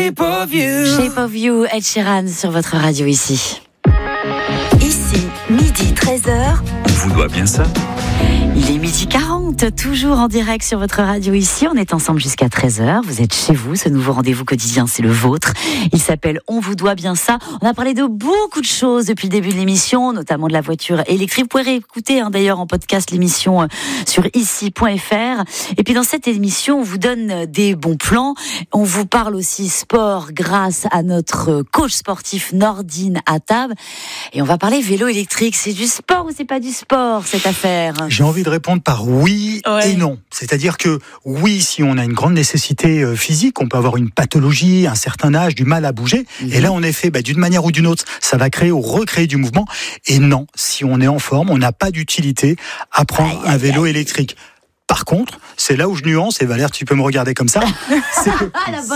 Shape of You. Shape of You, Ed Sheeran sur votre radio ici. Ici, midi 13h. On vous doit bien ça. Il est 12h40, toujours en direct sur votre radio ici. On est ensemble jusqu'à 13h. Vous êtes chez vous. Ce nouveau rendez-vous quotidien, c'est le vôtre. Il s'appelle On vous doit bien ça. On a parlé de beaucoup de choses depuis le début de l'émission, notamment de la voiture électrique. Vous pouvez réécouter d'ailleurs en podcast l'émission sur ici.fr. Et puis dans cette émission, on vous donne des bons plans. On vous parle aussi sport grâce à notre coach sportif Nordine Attab. Et on va parler vélo électrique. C'est du sport ou c'est pas du sport cette affaire ? J'ai envie de répondre par oui et non. C'est-à-dire que oui, si on a une grande nécessité physique, on peut avoir une pathologie, un certain âge, du mal à bouger. Et là, en effet, d'une manière ou d'une autre, ça va créer ou recréer du mouvement. Et non, si on est en forme, on n'a pas d'utilité à prendre un vélo électrique. Par contre, c'est là où je nuance, et Valère, tu peux me regarder comme ça, c'est que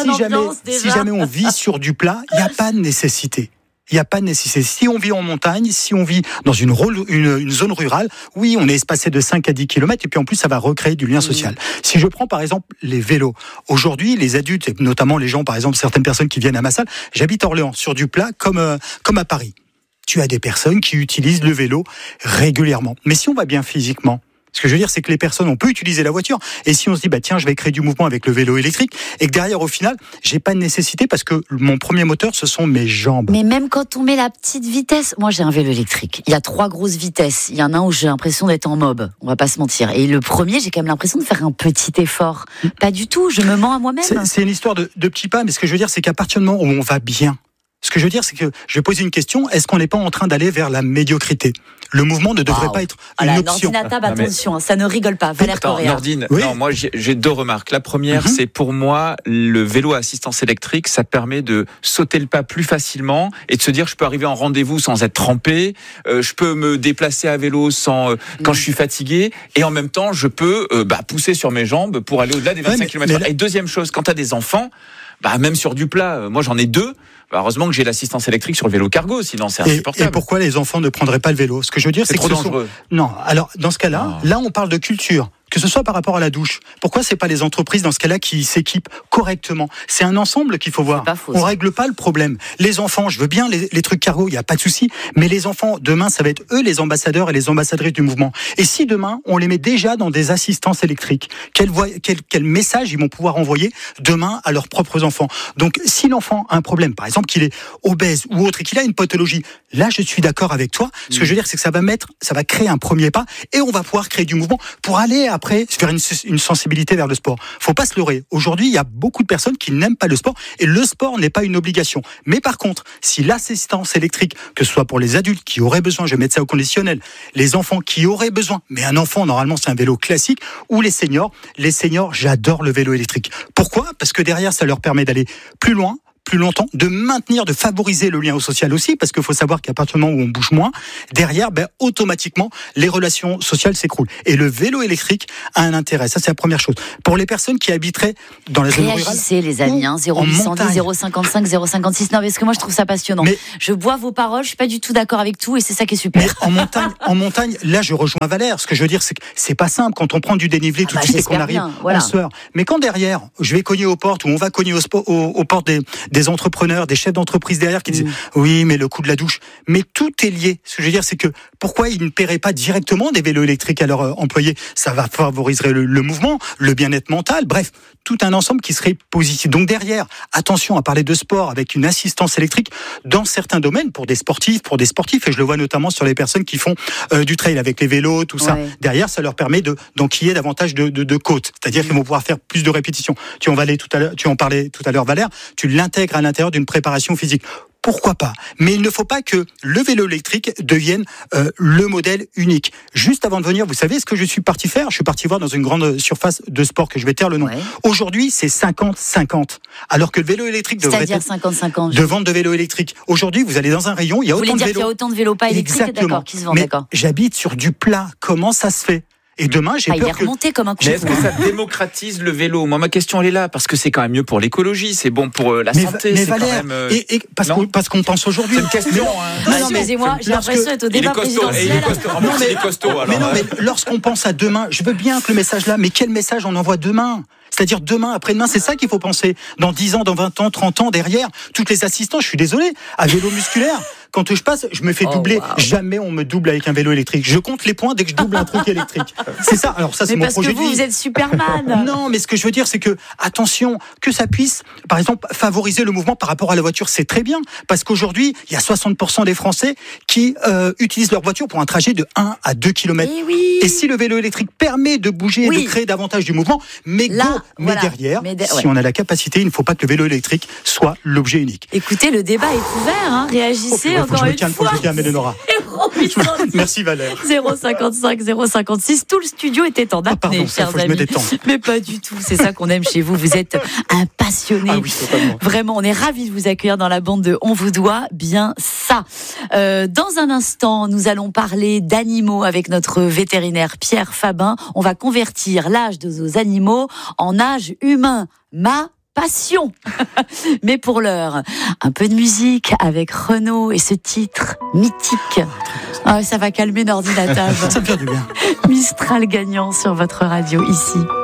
si jamais on vit sur du plat, il n'y a pas de nécessité. Il n'y a pas de nécessité. Si on vit en montagne, si on vit dans une zone rurale, oui, on est espacé de 5 à 10 km et puis en plus, ça va recréer du lien social. Si je prends par exemple les vélos, aujourd'hui, les adultes, et notamment les gens, par exemple, certaines personnes qui viennent à ma salle, j'habite Orléans, sur du plat comme à Paris. Tu as des personnes qui utilisent le vélo régulièrement. Mais si on va bien physiquement, ce que je veux dire, c'est que les personnes, on peut utiliser la voiture. Et si on se dit, tiens, je vais créer du mouvement avec le vélo électrique, et que derrière, au final, j'ai pas de nécessité parce que mon premier moteur, ce sont mes jambes. Mais même quand on met la petite vitesse, moi j'ai un vélo électrique. Il y a 3 grosses vitesses. Il y en a un où j'ai l'impression d'être en mob. On va pas se mentir. Et le premier, j'ai quand même l'impression de faire un petit effort. Pas du tout. Je me mens à moi-même. C'est une histoire de petits pas. Mais ce que je veux dire, c'est qu'à partir du moment où on va bien, ce que je veux dire, c'est que je vais poser une question. Est-ce qu'on n'est pas en train d'aller vers la médiocrité ? Le mouvement ne devrait pas être une option. Nordine Attab, attention, ça ne rigole pas. Valère Correa. Nordine, non, moi j'ai 2 remarques. La première, c'est pour moi, le vélo à assistance électrique, ça permet de sauter le pas plus facilement et de se dire je peux arriver en rendez-vous sans être trempé, je peux me déplacer à vélo sans quand je suis fatigué et en même temps je peux pousser sur mes jambes pour aller au-delà des 25 km/h. Et deuxième chose, quand tu as des enfants, même sur du plat, moi j'en ai 2. Heureusement que j'ai l'assistance électrique sur le vélo cargo, sinon c'est insupportable. Et pourquoi les enfants ne prendraient pas le vélo ? Ce que je veux dire, c'est trop dangereux. Non, alors dans ce cas-là, là on parle de culture. Que ce soit par rapport à la douche. Pourquoi c'est pas les entreprises dans ce cas-là qui s'équipent correctement ? C'est un ensemble qu'il faut voir. On règle pas le problème. Les enfants, je veux bien les trucs cargo, il y a pas de souci. Mais les enfants, demain, ça va être eux les ambassadeurs et les ambassadrices du mouvement. Et si demain on les met déjà dans des assistances électriques, quel message ils vont pouvoir envoyer demain à leurs propres enfants ? Donc si l'enfant a un problème, par exemple qu'il est obèse ou autre et qu'il a une pathologie, là je suis d'accord avec toi. Ce que je veux dire, c'est que ça va créer un premier pas et on va pouvoir créer du mouvement pour aller après faire une sensibilité vers le sport. Faut pas se leurrer. Aujourd'hui, il y a beaucoup de personnes qui n'aiment pas le sport et le sport n'est pas une obligation. Mais par contre, si l'assistance électrique, que ce soit pour les adultes qui auraient besoin, je vais mettre ça au conditionnel, les enfants qui auraient besoin, mais un enfant, normalement, c'est un vélo classique, ou les seniors, j'adore le vélo électrique. Pourquoi ? Parce que derrière, ça leur permet d'aller plus loin, plus longtemps, de maintenir, de favoriser le lien social aussi, parce qu'il faut savoir qu'à partir du moment où on bouge moins, derrière, automatiquement, les relations sociales s'écroulent. Et le vélo électrique a un intérêt. Ça, c'est la première chose. Pour les personnes qui habiteraient dans la zone rurale. Réagissez, les amis, 0810 055 056. Non, parce que moi, je trouve ça passionnant. Je bois vos paroles, je suis pas du tout d'accord avec tout, et c'est ça qui est super. Mais en montagne, là, je rejoins Valère. Ce que je veux dire, c'est que c'est pas simple quand on prend du dénivelé tout de suite et qu'on arrive en sueur. Mais quand derrière, je vais cogner aux portes, ou on va cogner aux portes des entrepreneurs, des chefs d'entreprise derrière qui disent oui, mais le coût de la douche. Mais tout est lié. Ce que je veux dire, c'est que pourquoi ils ne paieraient pas directement des vélos électriques à leurs employés ? Ça va favoriser le mouvement, le bien-être mental, bref, tout un ensemble qui serait positif. Donc derrière, attention à parler de sport avec une assistance électrique dans certains domaines pour des sportifs, et je le vois notamment sur les personnes qui font du trail avec les vélos, tout ça. Derrière, ça leur permet d'enquiller davantage de côtes. C'est-à dire qu'ils vont pouvoir faire plus de répétitions. Tu en parlais tout à l'heure, Valère, tu l'intègres à l'intérieur d'une préparation physique. Pourquoi pas ? Mais il ne faut pas que le vélo électrique devienne le modèle unique. Juste avant de venir, vous savez ce que je suis parti faire ? Je suis parti voir dans une grande surface de sport que je vais taire le nom. Aujourd'hui, c'est 50-50. Alors que le vélo électrique devrait être 50-50. De vente de vélo électrique. Aujourd'hui, vous allez dans un rayon, il y a autant de vélos. Il y a autant de vélos pas électriques, d'accord, qui se vendent, mais j'habite sur du plat. Comment ça se fait ? Et demain, j'ai peur il est remonté comme un coup. Mais est-ce que ça démocratise le vélo? Moi, ma question, elle est là, parce que c'est quand même mieux pour l'écologie, c'est bon pour la santé. Mais c'est Valère, quand même, parce qu'on pense aujourd'hui. C'est une question. Excusez-moi, j'ai l'impression d'être au débat présidentiel. Il est costaud. Mais lorsqu'on pense à demain, je veux bien que le message là, mais quel message on envoie demain? C'est-à-dire demain, après-demain, c'est ça qu'il faut penser. Dans 10 ans, dans 20 ans, 30 ans, derrière, toutes les assistants, je suis désolé, à vélo musculaire, quand je passe, je me fais doubler. Wow. Jamais on me double avec un vélo électrique. Je compte les points dès que je double un truc électrique. C'est ça. Alors ça, c'est mon projet de vie. Vous êtes Superman. Non, mais ce que je veux dire, c'est que, attention, que ça puisse, par exemple, favoriser le mouvement par rapport à la voiture, c'est très bien. Parce qu'aujourd'hui, il y a 60% des Français qui utilisent leur voiture pour un trajet de 1 à 2 km. Et si le vélo électrique permet de bouger, de créer davantage du mouvement, mais derrière, si on a la capacité, il ne faut pas que le vélo électrique soit l'objet unique. Écoutez, le débat est ouvert, réagissez encore une fois. Faut que je me calme, Eleonora. Merci Valère. 055 056, tout le studio était en apnée, chers amis. Mais pas du tout, c'est ça qu'on aime chez vous. Vous êtes un passionné. Ah oui, totalement. Vraiment, on est ravis de vous accueillir dans la bande de On vous doit bien ça. Dans un instant, nous allons parler d'animaux avec notre vétérinaire Pierre Fabin. On va convertir l'âge de nos animaux en âge humain. Ma passion. Mais pour l'heure, un peu de musique avec Renaud et ce titre mythique. Ça va calmer l'ordinateur. Ça me fait du bien. Mistral gagnant sur votre radio ici.